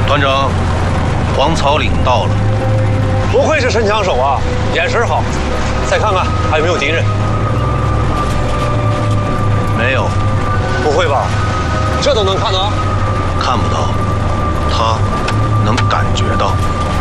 团长，黄草岭到了。 不愧是神枪手啊，眼神好。再看看还有没有敌人？ 没有。 不会吧？这都能看到？ 看不到，他能感觉到。